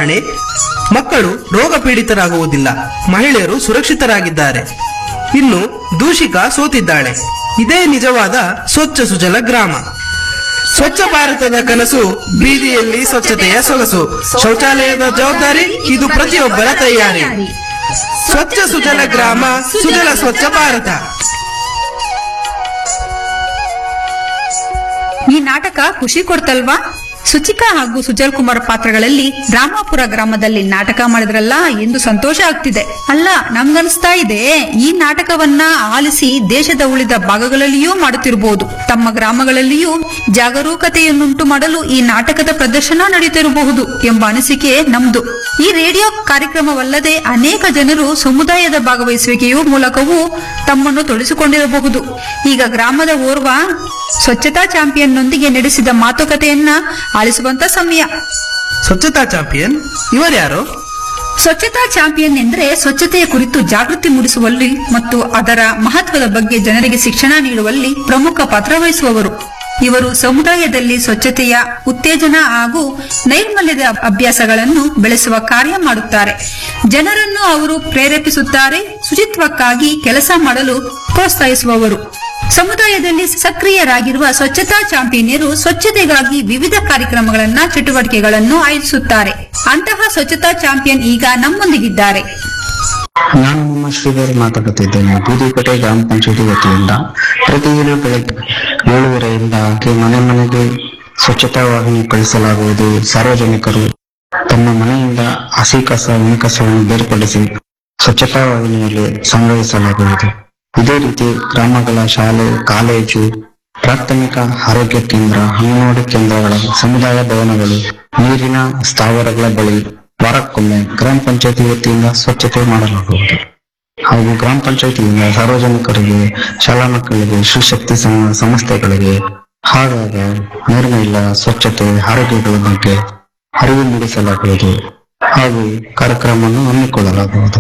ನಿರ್ವಹಣೆ, ಮಕ್ಕಳು ರೋಗ ಪೀಡಿತರಾಗುವುದಿಲ್ಲ, ಮಹಿಳೆಯರು ಸುರಕ್ಷಿತರಾಗಿದ್ದಾರೆ. ಇನ್ನು ದೂಷಿಕ ಸೋತಿದ್ದಾಳೆ. ಇದೇ ನಿಜವಾದ ಸ್ವಚ್ಛ ಸುಜಲ ಗ್ರಾಮ. ಸ್ವಚ್ಛ ಭಾರತದ ಕನಸು, ಬೀದಿಯಲ್ಲಿ ಸ್ವಚ್ಛತೆಯ ಸೊಗಸು. ಶೌಚಾಲಯದ ಜವಾಬ್ದಾರಿ ಇದು ಪ್ರತಿಯೊಬ್ಬರ ತಯಾರಿ. ಸ್ವಚ್ಛ ಸುಜಲ ಗ್ರಾಮ, ಸುಜಲ ಸ್ವಚ್ಛ ಭಾರತ. ಈ ನಾಟಕ ಖುಷಿ ಕೊಡ್ತಲ್ವಾ? ಸುಚಿಕಾ ಹಾಗೂ ಸುಜಲ್ ಕುಮಾರ್ ಪಾತ್ರಗಳಲ್ಲಿ ರಾಮಾಪುರ ಗ್ರಾಮದಲ್ಲಿ ನಾಟಕ ಮಾಡಿದ್ರಲ್ಲ ಎಂದು ಸಂತೋಷ ಆಗ್ತಿದೆ. ಅಲ್ಲ, ನಮ್ಗನ್ಸ್ತಾ ಇದೆ ಈ ನಾಟಕವನ್ನ ಆಲಿಸಿ ದೇಶದ ಉಳಿದ ಭಾಗಗಳಲ್ಲಿಯೂ ಮಾಡುತ್ತಿರಬಹುದು. ತಮ್ಮ ಗ್ರಾಮಗಳಲ್ಲಿಯೂ ಜಾಗರೂಕತೆಯನ್ನುಂಟು ಮಾಡಲು ಈ ನಾಟಕದ ಪ್ರದರ್ಶನ ನಡೆಯುತ್ತಿರಬಹುದು ಎಂಬ ಅನಿಸಿಕೆ ನಮ್ದು. ಈ ರೇಡಿಯೋ ಕಾರ್ಯಕ್ರಮವಲ್ಲದೆ ಅನೇಕ ಜನರು ಸಮುದಾಯದ ಭಾಗವಹಿಸುವಿಕೆಯೂ ಮೂಲಕವೂ ತಮ್ಮನ್ನು ತೊಡಗಿಸಿಕೊಂಡಿರಬಹುದು. ಈಗ ಗ್ರಾಮದ ಓರ್ವ ಸ್ವಚ್ಛತಾ ಚಾಂಪಿಯನ್ನೊಂದಿಗೆ ನಡೆಸಿದ ಮಾತುಕತೆಯನ್ನ ಆಲಿಸುವಂತ ಸಮಯ. ಸ್ವಚ್ಛತಾ ಚಾಂಪಿಯನ್ ಇವರ್ಯಾರು? ಸ್ವಚ್ಛತಾ ಚಾಂಪಿಯನ್ ಎಂದರೆ ಸ್ವಚ್ಛತೆಯ ಕುರಿತು ಜಾಗೃತಿ ಮೂಡಿಸುವಲ್ಲಿ ಮತ್ತು ಅದರ ಮಹತ್ವದ ಬಗ್ಗೆ ಜನರಿಗೆ ಶಿಕ್ಷಣ ನೀಡುವಲ್ಲಿ ಪ್ರಮುಖ ಪಾತ್ರ ವಹಿಸುವವರು. ಇವರು ಸಮುದಾಯದಲ್ಲಿ ಸ್ವಚ್ಛತೆಯ ಉತ್ತೇಜನ ಹಾಗೂ ನೈರ್ಮಲ್ಯದ ಅಭ್ಯಾಸಗಳನ್ನು ಬೆಳೆಸುವ ಕಾರ್ಯ ಮಾಡುತ್ತಾರೆ. ಜನರನ್ನು ಅವರು ಪ್ರೇರೇಪಿಸುತ್ತಾರೆ, ಶುಚಿತ್ವಕ್ಕಾಗಿ ಕೆಲಸ ಮಾಡಲು ಪ್ರೋತ್ಸಾಹಿಸುವವರು. ಸಮುದಾಯದಲ್ಲಿ ಸಕ್ರಿಯರಾಗಿರುವ ಸ್ವಚ್ಛತಾ ಚಾಂಪಿಯನ್ಯರು ಸ್ವಚ್ಛತೆಗಾಗಿ ವಿವಿಧ ಚಟುವಟಿಕೆಗಳನ್ನು ಆಯೋಜಿಸುತ್ತಾರೆ. ಅಂತಹ ಸ್ವಚ್ಛತಾ ಚಾಂಪಿಯನ್ ಈಗ ನಮ್ಮೊಂದಿಗಿದ್ದಾರೆ. ನಾನು ನಿಮ್ಮ ಶ್ರೀಧರ್ ಮಾತನಾಡುತ್ತಿದ್ದೇನೆ. ಬೂದಿಪೇಟೆ ಗ್ರಾಮ ಪಂಚಾಯತಿ ವತಿಯಿಂದ ಪ್ರತಿದಿನ ಬೆಳಗ್ಗೆ 7:30ರಿಂದ ಮನೆ ಮನೆಗೆ ಸ್ವಚ್ಛತಾ ವಾಹಿನಿ ಕಳಿಸಲಾಗುವುದು. ಸಾರ್ವಜನಿಕರು ತಮ್ಮ ಮನೆಯಿಂದ ಹಸಿ ಕಸ, ಒಣ ಕಸವನ್ನು ಬೇರ್ಪಡಿಸಿ ಸ್ವಚ್ಛತಾ ವಾಹಿನಿಯಲ್ಲಿ ಸಂಗ್ರಹಿಸಲಾಗುವುದು. ಇದೇ ರೀತಿ ಗ್ರಾಮಗಳ ಶಾಲೆ, ಕಾಲೇಜು, ಪ್ರಾಥಮಿಕ ಆರೋಗ್ಯ ಕೇಂದ್ರ, ಅಂಗನವಾಡಿ ಕೇಂದ್ರಗಳ, ಸಮುದಾಯ ಭವನಗಳು, ನೀರಿನ ಸ್ಥಾವರಗಳ ಬಳಿ ವಾರಕ್ಕೊಮ್ಮೆ ಗ್ರಾಮ ಪಂಚಾಯತಿ ವತಿಯಿಂದ ಸ್ವಚ್ಛತೆ ಮಾಡಲಾಗುವುದು. ಹಾಗೂ ಗ್ರಾಮ ಪಂಚಾಯತಿಯಿಂದ ಸಾರ್ವಜನಿಕರಿಗೆ, ಶಾಲಾ ಮಕ್ಕಳಿಗೆ, ಶ್ರೀಶಕ್ತಿ ಸಂಸ್ಥೆಗಳಿಗೆ ಹಾಗಾಗ ನೈರ್ಮಲ್ಯ, ಸ್ವಚ್ಛತೆ, ಆರೋಗ್ಯಗಳ ಬಗ್ಗೆ ಅರಿವು ಮೂಡಿಸಲಾಗುವುದು ಹಾಗೂ ಕಾರ್ಯಕ್ರಮವನ್ನು ಹಮ್ಮಿಕೊಳ್ಳಲಾಗುವುದು.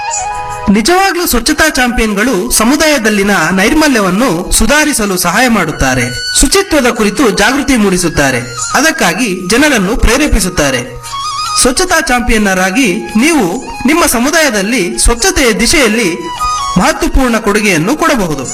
ನಿಜವಾಗ್ಲೂ ಸ್ವಚ್ಛತಾ ಚಾಂಪಿಯನ್ಗಳು ಸಮುದಾಯದಲ್ಲಿನ ನೈರ್ಮಲ್ಯವನ್ನು ಸುಧಾರಿಸಲು ಸಹಾಯ ಮಾಡುತ್ತಾರೆ. ಶುಚಿತ್ವದ ಕುರಿತು ಜಾಗೃತಿ ಮೂಡಿಸುತ್ತಾರೆ. ಅದಕ್ಕಾಗಿ ಜನರನ್ನು ಪ್ರೇರೇಪಿಸುತ್ತಾರೆ. ಸ್ವಚ್ಛತಾ ಚಾಂಪಿಯನ್ನರಾಗಿ ನೀವು ನಿಮ್ಮ ಸಮುದಾಯದಲ್ಲಿ ಸ್ವಚ್ಛತೆಯ ದಿಶೆಯಲ್ಲಿ ಮಹತ್ವಪೂರ್ಣ ಕೊಡುಗೆಯನ್ನು ಕೊಡಬಹುದು.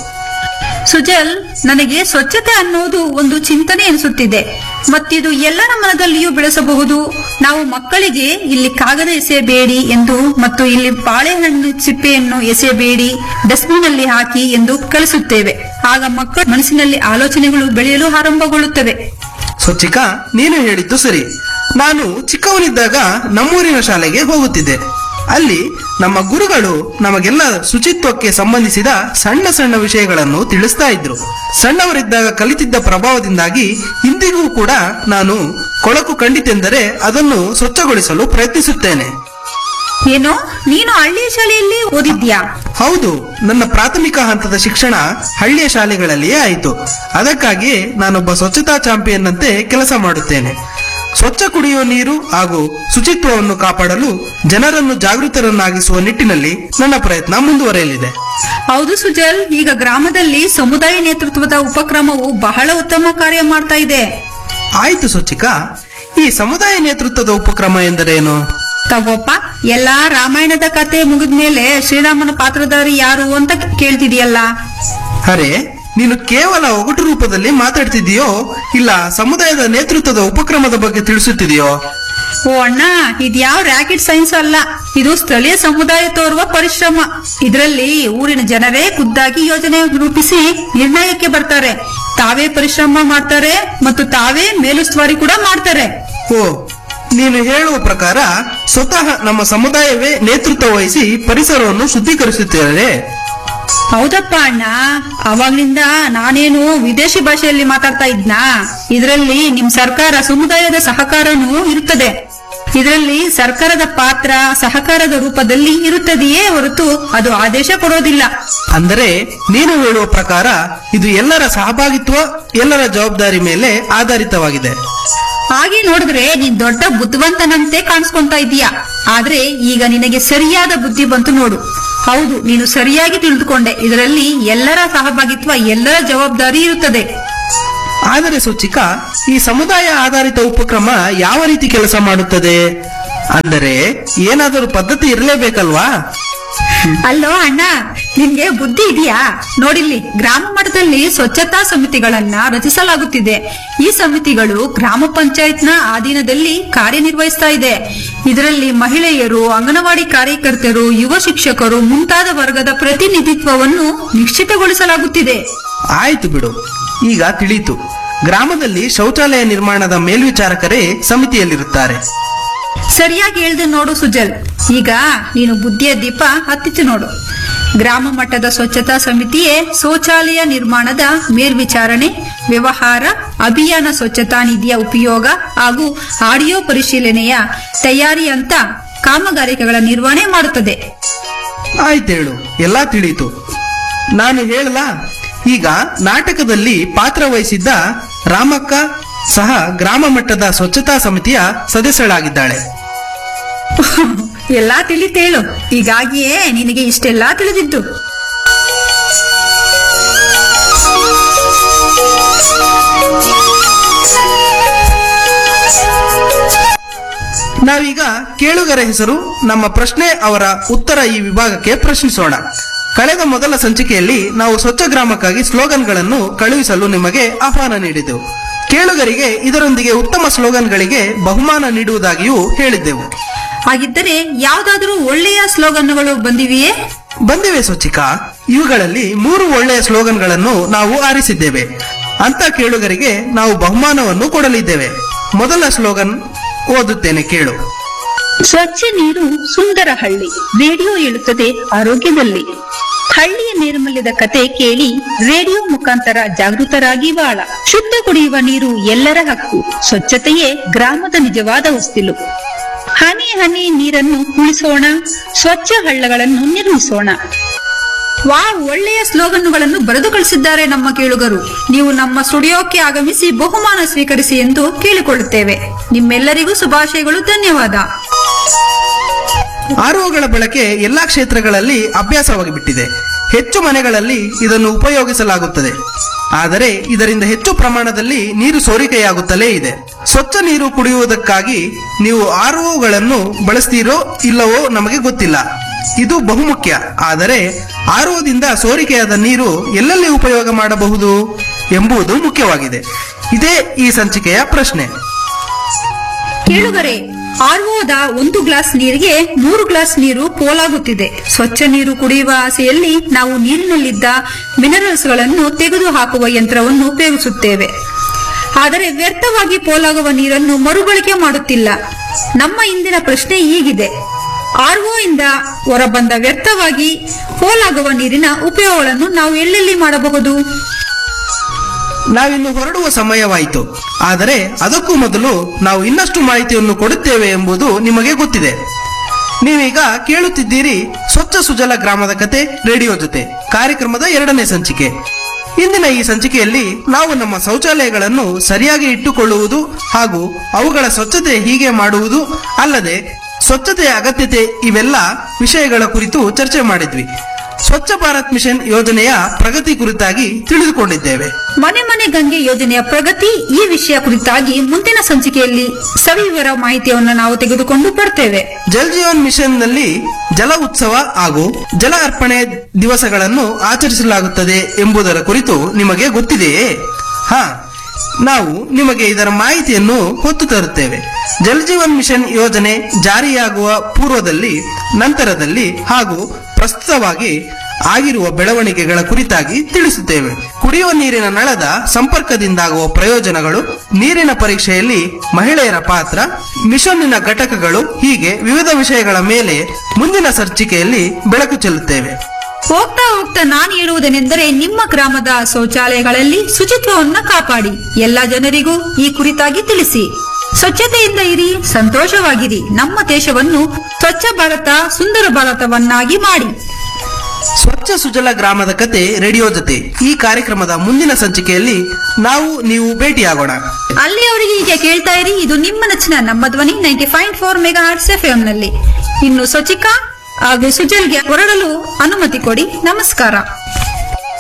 ಸುಜಲ್, ನನಗೆ ಸ್ವಚ್ಛತೆ ಅನ್ನೋದು ಒಂದು ಚಿಂತನೆ ಎನಿಸುತ್ತಿದೆ. ಮತ್ತಿದು ಎಲ್ಲರ ಮನದಲ್ಲಿಯೂ ಬೆಳೆಸಬಹುದು. ನಾವು ಮಕ್ಕಳಿಗೆ ಇಲ್ಲಿ ಕಾಗದ ಎಸೆಯಬೇಡಿ ಎಂದು ಮತ್ತು ಇಲ್ಲಿ ಬಾಳೆಹಣ್ಣು ಸಿಪ್ಪೆಯನ್ನು ಎಸೆಯಬೇಡಿ, ಡಸ್ಟ್ಬಿನ್ ಅಲ್ಲಿ ಹಾಕಿ ಎಂದು ಕಲಿಸುತ್ತೇವೆ. ಆಗ ಮಕ್ಕಳ ಮನಸ್ಸಿನಲ್ಲಿ ಆಲೋಚನೆಗಳು ಬೆಳೆಯಲು ಆರಂಭಗೊಳ್ಳುತ್ತವೆ. ಸ್ವಚ್ಛಿಕಾ, ನೀನು ಹೇಳಿದ್ದು ಸರಿ. ನಾನು ಚಿಕ್ಕವನಿದ್ದಾಗ ನಮ್ಮೂರಿನ ಶಾಲೆಗೆ ಹೋಗುತ್ತಿದ್ದೆ. ಅಲ್ಲಿ ನಮ್ಮ ಗುರುಗಳು ನಮಗೆಲ್ಲ ಶುಚಿತ್ವಕ್ಕೆ ಸಂಬಂಧಿಸಿದ ಸಣ್ಣ ಸಣ್ಣ ವಿಷಯಗಳನ್ನು ತಿಳಿಸ್ತಾ ಇದ್ರು. ಸಣ್ಣವರಿದ್ದಾಗ ಕಲಿತಿದ್ದ ಪ್ರಭಾವದಿಂದಾಗಿ ಇಂದಿಗೂ ಕೂಡ ನಾನು ಕೊಳಕು ಕಂಡಿತೆಂದರೆ ಅದನ್ನು ಸ್ವಚ್ಛಗೊಳಿಸಲು ಪ್ರಯತ್ನಿಸುತ್ತೇನೆ. ಏನೋ, ನೀನು ಹಳ್ಳಿಯ ಶಾಲೆಯಲ್ಲಿ ಓದಿದ್ಯಾ? ಹೌದು, ನನ್ನ ಪ್ರಾಥಮಿಕ ಹಂತದ ಶಿಕ್ಷಣ ಹಳ್ಳಿಯ ಶಾಲೆಗಳಲ್ಲಿಯೇ ಆಯಿತು. ಅದಕ್ಕಾಗಿಯೇ ನಾನೊಬ್ಬ ಸ್ವಚ್ಛತಾ ಚಾಂಪಿಯನ್ ಅಂತೆ ಕೆಲಸ ಮಾಡುತ್ತೇನೆ. ಸ್ವಚ್ಛ ಕುಡಿಯುವ ನೀರು ಹಾಗೂ ಶುಚಿತ್ವವನ್ನು ಕಾಪಾಡಲು ಜನರನ್ನು ಜಾಗೃತರನ್ನಾಗಿಸುವ ನಿಟ್ಟಿನಲ್ಲಿ ನನ್ನ ಪ್ರಯತ್ನ ಮುಂದುವರೆಯಲಿದೆ. ಹೌದು ಸುಜಲ್, ಈಗ ಗ್ರಾಮದಲ್ಲಿ ಸಮುದಾಯ ನೇತೃತ್ವದ ಉಪಕ್ರಮವು ಬಹಳ ಉತ್ತಮ ಕಾರ್ಯ ಮಾಡ್ತಾ ಇದೆ. ಆಯ್ತು ಸ್ವಚ್ಛಿಕಾ, ಈ ಸಮುದಾಯ ನೇತೃತ್ವದ ಉಪಕ್ರಮ ಎಂದರೇನು? ತಗೋಪ್ಪ, ಎಲ್ಲಾ ರಾಮಾಯಣದ ಕತೆ ಮುಗಿದ್ಮೇಲೆ ಶ್ರೀರಾಮನ ಪಾತ್ರಧಾರಿ ಯಾರು ಅಂತ ಕೇಳ್ತಿದೀಯಲ್ಲ. ಅರೆ, ನೀನು ಕೇವಲ ಒಗಟು ರೂಪದಲ್ಲಿ ಮಾತಾಡ್ತಿದೀಯೋ ಇಲ್ಲ ಸಮುದಾಯದ ನೇತೃತ್ವದ ಉಪಕ್ರಮದ ಬಗ್ಗೆ ತಿಳಿಸುತ್ತಿದೆಯೋ? ಓ ಅಣ್ಣ, ಇದ್ಯಾವ ರಾಕೆಟ್ ಸೈನ್ಸ್ ಅಲ್ಲ. ಇದು ಸ್ಥಳೀಯ ಸಮುದಾಯ ತೋರುವ ಪರಿಶ್ರಮ. ಇದರಲ್ಲಿ ಊರಿನ ಜನರೇ ಖುದ್ದಾಗಿ ಯೋಜನೆ ರೂಪಿಸಿ ನಿರ್ಣಯಕ್ಕೆ ಬರ್ತಾರೆ. ತಾವೇ ಪರಿಶ್ರಮ ಮಾಡ್ತಾರೆ ಮತ್ತು ತಾವೇ ಮೇಲುಸ್ತುವಾರಿ ಕೂಡ ಮಾಡ್ತಾರೆ. ಓ, ನೀನು ಹೇಳುವ ಪ್ರಕಾರ ಸ್ವತಃ ನಮ್ಮ ಸಮುದಾಯವೇ ನೇತೃತ್ವ ವಹಿಸಿ ಪರಿಸರವನ್ನು ಶುದ್ಧೀಕರಿಸುತ್ತಾರೆ. ಹೌದಪ್ಪ ಅಣ್ಣ, ಅವಾಗ್ಲಿಂದ ನಾನೇನು ವಿದೇಶಿ ಭಾಷೆಯಲ್ಲಿ ಮಾತಾಡ್ತಾ ಇದ್ನಾ? ಇದರಲ್ಲಿ ನಿಮ್ ಸರ್ಕಾರ ಸಮುದಾಯದ ಸಹಕಾರನೂ ಇರುತ್ತದೆ. ಇದರಲ್ಲಿ ಸರ್ಕಾರದ ಪಾತ್ರ ಸಹಕಾರದ ರೂಪದಲ್ಲಿ ಇರುತ್ತದೆಯೇ ಹೊರತು ಅದು ಆದೇಶ ಕೊಡೋದಿಲ್ಲ. ಅಂದರೆ ನೀನು ಹೇಳುವ ಪ್ರಕಾರ ಇದು ಎಲ್ಲರ ಸಹಭಾಗಿತ್ವ, ಎಲ್ಲರ ಜವಾಬ್ದಾರಿ ಮೇಲೆ ಆಧಾರಿತವಾಗಿದೆ. ಹಾಗೆ ನೋಡಿದ್ರೆ ನೀನ್ ದೊಡ್ಡ ಬುದ್ಧಿವಂತನಂತೆ ಕಾಣಿಸ್ಕೊಂತಾ ಇದೀಯಾ. ಆದ್ರೆ ಈಗ ನಿನಗೆ ಸರಿಯಾದ ಬುದ್ಧಿ ಬಂತು ನೋಡು. ಹೌದು, ನೀನು ಸರಿಯಾಗಿ ತಿಳಿದುಕೊಂಡೆ. ಇದರಲ್ಲಿ ಎಲ್ಲರ ಸಹಭಾಗಿತ್ವ, ಎಲ್ಲರ ಜವಾಬ್ದಾರಿ ಇರುತ್ತದೆ. ಆದರೆ ಸ್ವಚ್ಛಿಕಾ, ಈ ಸಮುದಾಯ ಆಧಾರಿತ ಉಪಕ್ರಮ ಯಾವ ರೀತಿ ಕೆಲಸ ಮಾಡುತ್ತದೆ? ಅಂದರೆ ಏನಾದರೂ ಪದ್ಧತಿ ಇರಲೇಬೇಕಲ್ವಾ? ಅಲ್ಲೋ ಅಣ್ಣ, ನಿನ್ಗೆ ಬುದ್ಧಿ ಇದೆಯಾ? ನೋಡಿಲ್ಲಿ, ಗ್ರಾಮ ಮಟ್ಟದಲ್ಲಿ ಸ್ವಚ್ಛತಾ ಸಮಿತಿಗಳನ್ನ ರಚಿಸಲಾಗುತ್ತಿದೆ. ಈ ಸಮಿತಿಗಳು ಗ್ರಾಮ ಪಂಚಾಯತ್ನ ಅಧೀನದಲ್ಲಿ ಕಾರ್ಯನಿರ್ವಹಿಸ್ತಾ ಇದೆ. ಇದರಲ್ಲಿ ಮಹಿಳೆಯರು, ಅಂಗನವಾಡಿ ಕಾರ್ಯಕರ್ತರು, ಯುವ ಶಿಕ್ಷಕರು ಮುಂತಾದ ವರ್ಗದ ಪ್ರತಿನಿಧಿತ್ವವನ್ನು ನಿಶ್ಚಿತಗೊಳಿಸಲಾಗುತ್ತಿದೆ. ಆಯ್ತು ಬಿಡು, ಈಗ ತಿಳಿಯಿತು. ಗ್ರಾಮದಲ್ಲಿ ಶೌಚಾಲಯ ನಿರ್ಮಾಣದ ಮೇಲ್ವಿಚಾರಕರೇ ಸಮಿತಿಯಲ್ಲಿರುತ್ತಾರೆ. ಸರಿಯಾಗಿ ಹೇಳ್ದೆ ನೋಡು ಸುಜಲ್. ಈಗ ನೀನು ಬುದ್ಧಿಯ ದೀಪ ಹತ್ತಿತು ನೋಡು. ಗ್ರಾಮ ಮಟ್ಟದ ಸ್ವಚ್ಛತಾ ಸಮಿತಿಯೇ ಶೌಚಾಲಯ ನಿರ್ಮಾಣದ ಮೇಲ್ವಿಚಾರಣೆ, ವ್ಯವಹಾರ, ಅಭಿಯಾನ, ಸ್ವಚ್ಛತಾ ನಿಧಿಯ ಉಪಯೋಗ ಹಾಗೂ ಆಡಿಯೋ ಪರಿಶೀಲನೆಯ ತಯಾರಿ ಅಂತ ಕಾಮಗಾರಿಕೆಗಳ ನಿರ್ವಹಣೆ ಮಾಡುತ್ತದೆ. ಆಯ್ತೇಳು, ಎಲ್ಲ ತಿಳಿಯಿತು. ನಾನು ಹೇಳಲಾ? ಈಗ ನಾಟಕದಲ್ಲಿ ಪಾತ್ರ ವಹಿಸಿದ್ದ ರಾಮಕ್ಕ ಸಹ ಗ್ರಾಮ ಮಟ್ಟದ ಸ್ವಚ್ಛತಾ ಸಮಿತಿಯ ಸದಸ್ಯಳಾಗಿದ್ದಾಳೆ. ಎಲ್ಲಾ ತಿಳಿತೇಳು. ಹೀಗಾಗಿಯೇ ನಿನಗೆ ಇಷ್ಟೆಲ್ಲಾ ತಿಳಿದಿದ್ದು. ನಾವೀಗ ಕೇಳುಗರ ಹೆಸರು, ನಮ್ಮ ಪ್ರಶ್ನೆ, ಅವರ ಉತ್ತರ ಈ ವಿಭಾಗಕ್ಕೆ ಪ್ರಶ್ನಿಸೋಣ. ಕಳೆದ ಮೊದಲ ಸಂಚಿಕೆಯಲ್ಲಿ ನಾವು ಸ್ವಚ್ಛ ಗ್ರಾಮಕ್ಕಾಗಿ ಸ್ಲೋಗನ್ಗಳನ್ನು ಕಳುಹಿಸಲು ನಿಮಗೆ ಆಹ್ವಾನ ನೀಡಿದ್ದೆವು. ಕೇಳುಗರಿಗೆ ಇದರೊಂದಿಗೆ ಉತ್ತಮ ಸ್ಲೋಗನ್ಗಳಿಗೆ ಬಹುಮಾನ ನೀಡುವುದಾಗಿಯೂ ಹೇಳಿದ್ದೆವು. ಹಾಗಿದ್ದರೆ ಯಾವುದಾದರೂ ಒಳ್ಳೆಯ ಸ್ಲೋಗನ್ಗಳು ಬಂದಿವೆಯೇ? ಬಂದಿವೆ ಸ್ವಚ್ಛಿಕಾ. ಇವುಗಳಲ್ಲಿ 3 ಒಳ್ಳೆಯ ಸ್ಲೋಗನ್ಗಳನ್ನು ನಾವು ಆರಿಸಿದ್ದೇವೆ. ಅಂತ ಕೇಳುಗರಿಗೆ ನಾವು ಬಹುಮಾನವನ್ನು ಕೊಡಲಿದ್ದೇವೆ. ಮೊದಲ ಸ್ಲೋಗನ್ ಓದುತ್ತೇನೆ, ಕೇಳು. ಸ್ವಚ್ಛ ನೀರು ಸುಂದರ ಹಳ್ಳಿ, ರೇಡಿಯೋ ಹೇಳುತ್ತದೆ ಆರೋಗ್ಯದಲ್ಲಿ. ಹಳ್ಳಿಯ ನೈರ್ಮಲ್ಯದ ಕತೆ ಕೇಳಿ ರೇಡಿಯೋ ಮುಖಾಂತರ ಜಾಗೃತರಾಗಿ ಬಾಳ. ಶುದ್ಧ ಕುಡಿಯುವ ನೀರು ಎಲ್ಲರ ಹಕ್ಕು, ಸ್ವಚ್ಛತೆಯೇ ಗ್ರಾಮದ ನಿಜವಾದ ಹೊಸ್ತಿಲು. ಹನಿ ಹನಿ ನೀರನ್ನು ಉಳಿಸೋಣ, ಸ್ವಚ್ಛ ಹಳ್ಳಗಳನ್ನು ನಿರ್ಮಿಸೋಣ. ಒಳ್ಳೆಯ ಸ್ಲೋಗನ್ಗಳನ್ನು ಬರೆದು ಕಳಿಸಿದ್ದಾರೆ ನಮ್ಮ ಕೇಳುಗರು. ನೀವು ನಮ್ಮ ಸ್ಟುಡಿಯೋಕ್ಕೆ ಆಗಮಿಸಿ ಬಹುಮಾನ ಸ್ವೀಕರಿಸಿ ಎಂದು ಕೇಳಿಕೊಳ್ಳುತ್ತೇವೆ. ನಿಮ್ಮೆಲ್ಲರಿಗೂ ಶುಭಾಶಯಗಳು, ಧನ್ಯವಾದ. ಆರ್ಒಗಳ ಬಳಕೆ ಎಲ್ಲಾ ಕ್ಷೇತ್ರಗಳಲ್ಲಿ ಅಭ್ಯಾಸವಾಗಿ ಬಿಟ್ಟಿದೆ. ಹೆಚ್ಚು ಮನೆಗಳಲ್ಲಿ ಇದನ್ನು ಉಪಯೋಗಿಸಲಾಗುತ್ತದೆ. ಆದರೆ ಇದರಿಂದ ಹೆಚ್ಚು ಪ್ರಮಾಣದಲ್ಲಿ ನೀರು ಸೋರಿಕೆಯಾಗುತ್ತಲೇ ಇದೆ. ಸ್ವಚ್ಛ ನೀರು ಕುಡಿಯುವುದಕ್ಕಾಗಿ ನೀವು ಆರ್ಒಗಳನ್ನು ಬಳಸ್ತೀರೋ ಇಲ್ಲವೋ ನಮಗೆ ಗೊತ್ತಿಲ್ಲ. ಇದು ಬಹುಮುಖ್ಯ. ಆದರೆ ಆರ್ಒದಿಂದ ಸೋರಿಕೆಯಾದ ನೀರು ಎಲ್ಲೆಲ್ಲಿ ಉಪಯೋಗ ಮಾಡಬಹುದು ಎಂಬುದು ಮುಖ್ಯವಾಗಿದೆ. ಇದೇ ಈ ಸಂಚಿಕೆಯ ಪ್ರಶ್ನೆ. ಕೇಳುಗರೆ, ಆರ್ಒದ 1 ಗ್ಲಾಸ್ ನೀರಿಗೆ 3 ಗ್ಲಾಸ್ ನೀರು ಪೋಲಾಗುತ್ತಿದೆ. ಸ್ವಚ್ಛ ನೀರು ಕುಡಿಯುವ ಆಸೆಯಲ್ಲಿ ನಾವು ನೀರಿನಲ್ಲಿದ್ದ ಮಿನರಲ್ಸ್ ಗಳನ್ನು ತೆಗೆದುಹಾಕುವ ಯಂತ್ರವನ್ನು ಉಪಯೋಗಿಸುತ್ತೇವೆ. ಆದರೆ ವ್ಯರ್ಥವಾಗಿ ಪೋಲಾಗುವ ನೀರನ್ನು ಮರುಬಳಕೆ ಮಾಡುತ್ತಿಲ್ಲ. ನಮ್ಮ ಇಂದಿನ ಪ್ರಶ್ನೆ ಹೀಗಿದೆ: ಆರ್ಒ ಇಂದ ಹೊರಬಂದ ವ್ಯರ್ಥವಾಗಿ ಪೋಲಾಗುವ ನೀರಿನ ಉಪಯೋಗಗಳನ್ನು ನಾವು ಎಲ್ಲೆಲ್ಲಿ ಮಾಡಬಹುದು? ನಾವಿನ್ನು ಹೊರಡುವ ಸಮಯವಾಯಿತು. ಆದರೆ ಅದಕ್ಕೂ ಮೊದಲು ನಾವು ಇನ್ನಷ್ಟು ಮಾಹಿತಿಯನ್ನು ಕೊಡುತ್ತೇವೆ ಎಂಬುದು ನಿಮಗೆ ಗೊತ್ತಿದೆ. ನೀವೀಗ ಕೇಳುತ್ತಿದ್ದೀರಿ ಸ್ವಚ್ಛ ಸುಜಲ ಗ್ರಾಮದ ಕತೆ ರೇಡಿಯೋ ಜೊತೆ ಕಾರ್ಯಕ್ರಮದ 2ನೇ ಸಂಚಿಕೆ. ಇಂದಿನ ಈ ಸಂಚಿಕೆಯಲ್ಲಿ ನಾವು ನಮ್ಮ ಶೌಚಾಲಯಗಳನ್ನು ಸರಿಯಾಗಿ ಇಟ್ಟುಕೊಳ್ಳುವುದು ಹಾಗೂ ಅವುಗಳ ಸ್ವಚ್ಛತೆ ಹೀಗೆ ಮಾಡುವುದು ಅಲ್ಲದೆ ಸ್ವಚ್ಛತೆಯ ಅಗತ್ಯತೆ ಇವೆಲ್ಲ ವಿಷಯಗಳ ಕುರಿತು ಚರ್ಚೆ ಮಾಡಿದ್ವಿ. ಸ್ವಚ್ಛ ಭಾರತ್ ಮಿಷನ್ ಯೋಜನೆಯ ಪ್ರಗತಿ ಕುರಿತಾಗಿ ತಿಳಿದುಕೊಂಡಿದ್ದೇವೆ. ಮನೆ ಮನೆ ಗಂಗೆ ಯೋಜನೆಯ ಪ್ರಗತಿ, ಈ ವಿಷಯ ಕುರಿತಾಗಿ ಮುಂದಿನ ಸಂಚಿಕೆಯಲ್ಲಿ ಸವಿವರ ಮಾಹಿತಿಯನ್ನು ನಾವು ತೆಗೆದುಕೊಂಡು ಬರ್ತೇವೆ. ಜಲ್ ಜೀವನ್ ಮಿಷನ್ ನಲ್ಲಿ ಜಲ ಉತ್ಸವ ಹಾಗೂ ಜಲ ಅರ್ಪಣೆ ದಿವಸಗಳನ್ನು ಆಚರಿಸಲಾಗುತ್ತದೆ ಎಂಬುದರ ಕುರಿತು ನಿಮಗೆ ಗೊತ್ತಿದೆಯೇ? ನಾವು ನಿಮಗೆ ಇದರ ಮಾಹಿತಿಯನ್ನು ಹೊತ್ತು ತರುತ್ತೇವೆ. ಜಲ್ ಜೀವನ್ ಮಿಷನ್ ಯೋಜನೆ ಜಾರಿಯಾಗುವ ಪೂರ್ವದಲ್ಲಿ, ನಂತರದಲ್ಲಿ ಹಾಗೂ ಪ್ರಸ್ತುತವಾಗಿ ಆಗಿರುವ ಬೆಳವಣಿಗೆಗಳ ಕುರಿತಾಗಿ ತಿಳಿಸುತ್ತೇವೆ. ಕುಡಿಯುವ ನೀರಿನ ನಳದ ಸಂಪರ್ಕದಿಂದಾಗುವ ಪ್ರಯೋಜನಗಳು, ನೀರಿನ ಪರೀಕ್ಷೆಯಲ್ಲಿ ಮಹಿಳೆಯರ ಪಾತ್ರ, ಮಿಷನ್ನಿನ ಘಟಕಗಳು, ಹೀಗೆ ವಿವಿಧ ವಿಷಯಗಳ ಮೇಲೆ ಮುಂದಿನ ಸಂಚಿಕೆಯಲ್ಲಿ ಬೆಳಕು ಚೆಲ್ಲುತ್ತೇವೆ. ಹೋಗ್ತಾ ಹೋಗ್ತಾ ನಾನು ಹೇಳುವುದೇನೆಂದರೆ, ನಿಮ್ಮ ಗ್ರಾಮದ ಶೌಚಾಲಯಗಳಲ್ಲಿ ಶುಚಿತ್ವವನ್ನ ಕಾಪಾಡಿ. ಎಲ್ಲ ಜನರಿಗೂ ಈ ಕುರಿತಾಗಿ ತಿಳಿಸಿ. ಸ್ವಚ್ಛತೆಯಿಂದ ಇರಿ, ಸಂತೋಷವಾಗಿರಿ. ನಮ್ಮ ದೇಶವನ್ನು ಸ್ವಚ್ಛ ಭಾರತ, ಸುಂದರ ಭಾರತವನ್ನಾಗಿ ಮಾಡಿ. ಸ್ವಚ್ಛ ಸುಜಲ ಗ್ರಾಮದ ಕತೆ ರೇಡಿಯೋ ಜೊತೆ ಈ ಕಾರ್ಯಕ್ರಮದ ಮುಂದಿನ ಸಂಚಿಕೆಯಲ್ಲಿ ನೀವು ಭೇಟಿಯಾಗೋಣ. ಅಲ್ಲಿಯವರೆಗೆ ಹೀಗೆ ಕೇಳ್ತಾ ಇರಿ. ಇದು ನಿಮ್ಮ ನೆಚ್ಚಿನ ನಮ್ಮ ಧ್ವನಿ 90.4 ಮೆಗಾಹರ್ಟ್ಸ್ FM ನಲ್ಲಿ. ಇನ್ನು ಸ್ವಚ್ಛಿಕಾ ಹಾಗೂ ಸುಜಲ್ಗೆ ಹೊರಡಲು ಅನುಮತಿ ಕೊಡಿ. ನಮಸ್ಕಾರ.